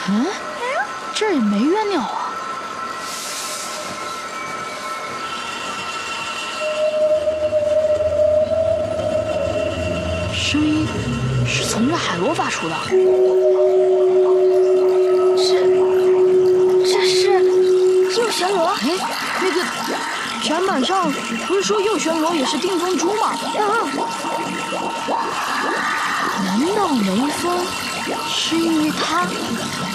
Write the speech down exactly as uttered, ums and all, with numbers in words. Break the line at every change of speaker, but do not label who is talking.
嗯，这儿也没冤鸟啊。声音是从这海螺发出的。
这，这是右旋螺。
哎，那个展板上不是说右旋螺也是定风珠吗？
嗯。
难道没风是因为它